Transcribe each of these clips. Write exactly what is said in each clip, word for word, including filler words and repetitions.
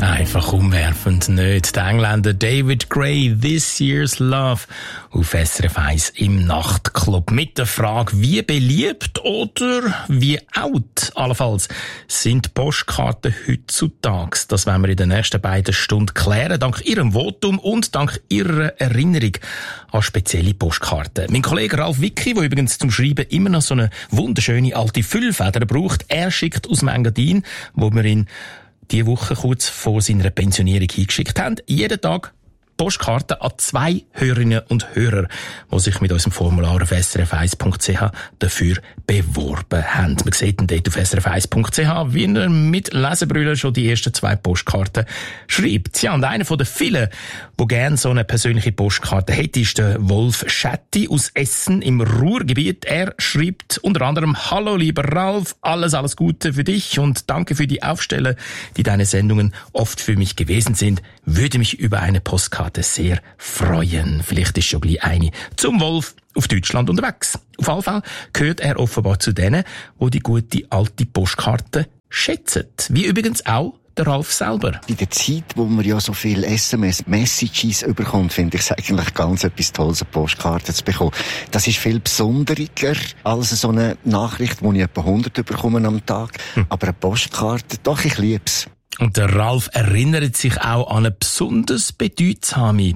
Einfach umwerfend nicht. Der Engländer David Gray, This Year's Love, auf S R F eins im Nachtclub. Mit der Frage, wie beliebt oder wie out allenfalls sind Postkarten heutzutage? Das werden wir in den nächsten beiden Stunden klären, dank Ihrem Votum und dank Ihrer Erinnerung an spezielle Postkarten. Mein Kollege Ralf Wicki, der übrigens zum Schreiben immer noch so eine wunderschöne alte Füllfeder braucht, er schickt aus dem Engadin, wo wir ihn diese Woche kurz vor seiner Pensionierung hingeschickt haben, jeden Tag Postkarten an zwei Hörerinnen und Hörer, die sich mit unserem Formular auf s r f eins punkt c h dafür beworben haben. Man sieht dann dort auf s r f eins punkt c h, wie er mit Lesebrüllen schon die ersten zwei Postkarten schreibt. Ja, und einer von den vielen, der gerne so eine persönliche Postkarte hätte, ist der Wolf Schetti aus Essen im Ruhrgebiet. Er schreibt unter anderem: Hallo lieber Ralf, alles, alles Gute für dich und danke für die Aufsteller, die deine Sendungen oft für mich gewesen sind. Würde mich über eine Postkarte sehr freuen. Vielleicht ist schon gleich eine zum Wolf auf Deutschland unterwegs. Auf jeden Fall gehört er offenbar zu denen, die die gute alte Postkarte schätzen. Wie übrigens auch der Ralf selber. In der Zeit, wo man ja so viel S M S-Messages überkommt, finde ich es eigentlich ganz etwas Tolles, eine Postkarte zu bekommen. Das ist viel besonderiger als so eine Nachricht, die ich etwa hundert bekomme am Tag. Hm. Aber eine Postkarte, doch, ich liebe es. Und der Ralf erinnert sich auch an eine besonders bedeutsame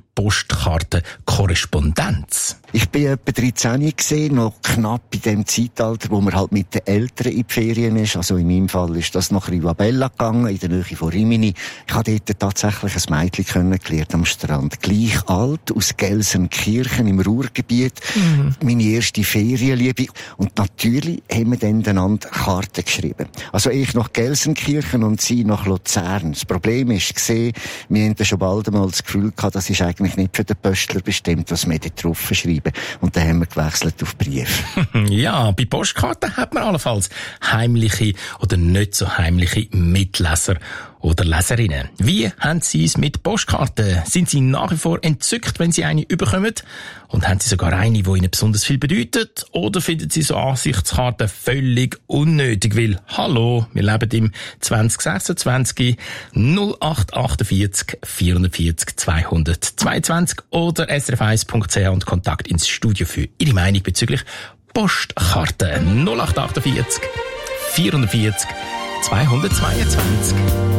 Postkartenkorrespondenz. Ich bin etwa dreizehn gesehen, noch knapp in dem Zeitalter, wo man halt mit den Eltern in die Ferien ist. Also in meinem Fall ist das nach Rivabella gegangen, in der Nähe von Rimini. Ich habe dort tatsächlich ein Mädchen kennengelernt am Strand. Gleich alt, aus Gelsenkirchen im Ruhrgebiet. Mhm. Meine erste Ferienliebe. Und natürlich haben wir dann einander Karten geschrieben. Also ich nach Gelsenkirchen und sie nach Luzern. Das Problem ist gesehen, wir haben schon bald einmal das Gefühl gehabt, das ist eigentlich nicht für den Postler bestimmt, was wir da drauf schreiben. Und dann haben wir gewechselt auf Brief. Ja, bei Postkarten hat man allenfalls heimliche oder nicht so heimliche Mitleser oder Leserinnen. Wie haben Sie es mit Postkarten? Sind Sie nach wie vor entzückt, wenn Sie eine überkommen? Und haben Sie sogar eine, die Ihnen besonders viel bedeutet? Oder finden Sie so Ansichtskarten völlig unnötig? Weil, hallo, wir leben im zwanzig sechsundzwanzig, null acht achtundvierzig vierundvierzig zweihundertzweiundzwanzig oder s r f eins punkt c h und Kontakt ins Studio für Ihre Meinung bezüglich Postkarten. null acht achtundvierzig vierundvierzig zweihundertzweiundzwanzig.